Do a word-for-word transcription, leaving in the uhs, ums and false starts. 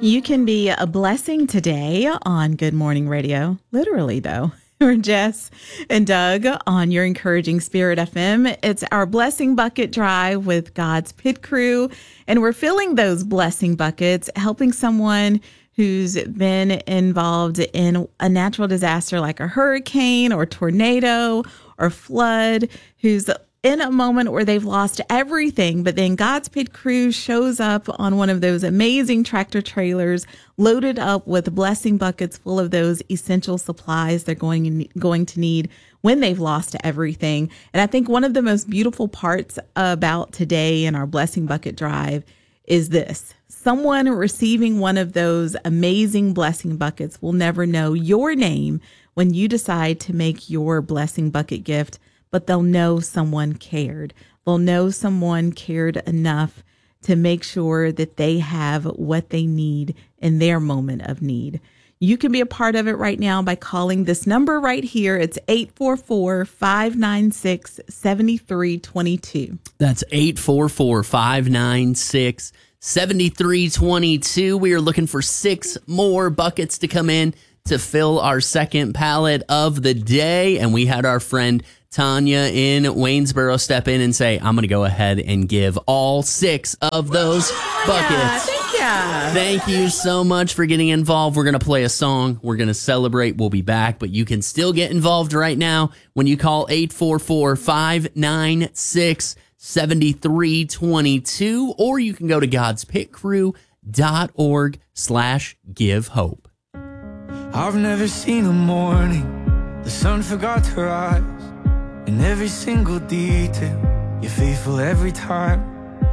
You can be a blessing today on Good Morning Radio. Literally, though. We're Jess and Doug on your Encouraging Spirit F M. It's our Blessing Bucket Drive with God's Pit Crew. And we're filling those blessing buckets, helping someone who's been involved in a natural disaster like a hurricane or tornado or flood, who's in a moment where they've lost everything, but then God's Pit Crew shows up on one of those amazing tractor trailers loaded up with blessing buckets full of those essential supplies they're going going to need when they've lost everything. And I think one of the most beautiful parts about today in our Blessing Bucket Drive is this. Someone receiving one of those amazing blessing buckets will never know your name when you decide to make your blessing bucket gift, but they'll know someone cared. They'll know someone cared enough to make sure that they have what they need in their moment of need. You can be a part of it right now by calling this number right here. It's eight four four, five nine six, seven three two two. That's eight four four, five nine six, seven three two two. We are looking for six more buckets to come in to fill our second pallet of the day. And we had our friend Tanya in Waynesboro step in and say, I'm going to go ahead and give all six of those buckets. Yeah, thank you. Thank you so much for getting involved. We're going to play a song. We're going to celebrate. We'll be back, but you can still get involved right now when you call eight four four, five nine six, seven three two two, or you can go to godspitcrew.org slash give hope. I've never seen a morning the sun forgot to rise. In every single detail, you're faithful every time.